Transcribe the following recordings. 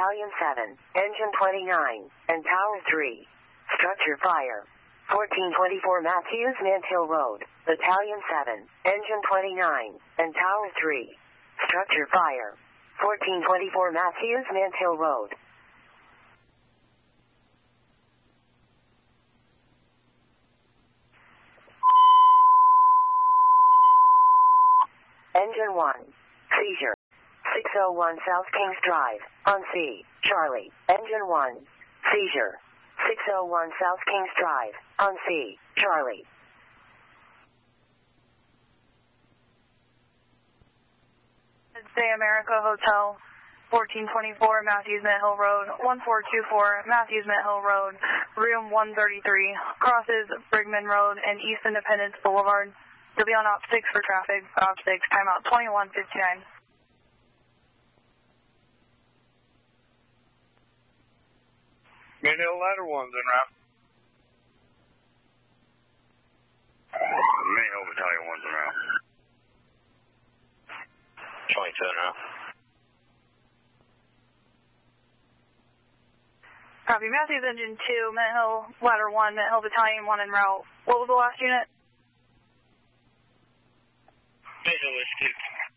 Battalion 7, Engine 29, and Tower 3. Structure fire. 1424 Matthews Mint Hill Road, Battalion 7, Engine 29, and Tower 3. Structure fire. 1424 Matthews Mint Hill Road. Engine 1. Seizure. 601 South Kings Drive, on C. Charlie. Engine 1. Seizure. 601 South Kings Drive, on C. Charlie. Say America Hotel, 1424 Matthews Mint Hill Road, 1424 Matthews Mint Hill Road, room 133, crosses Brigman Road and East Independence Boulevard. You'll be on Op 6 for traffic. Op 6, timeout 21:59. Mint Hill Ladder 1's en route. Mint Hill Battalion 1's en route. 22 en route. Copy. Matthews Engine 2, Mint Hill Ladder 1, Mint Hill Battalion 1 en route. What was the last unit? Mint Hill is 2.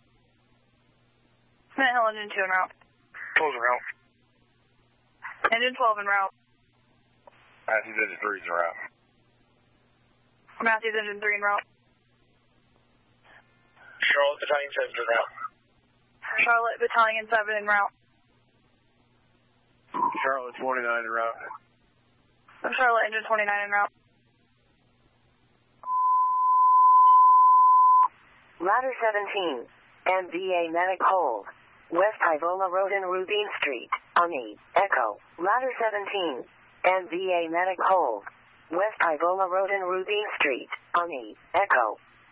Mint Hill Engine 2 en route. 12's en route. Engine 12 en route. Matthews Engine 3's en route. Matthews Engine 3 en route. Charlotte Battalion 7's en route. Charlotte Battalion 7 en route. Charlotte 29 en route. Charlotte Engine 29 en route. Ladder 17, MBA Medic Hold, West Ivola Road and Rubin Street, Ami, Echo. Ladder 17, MBA Medic Hold, West Ivola Road and Rubin Street, Ami, Echo.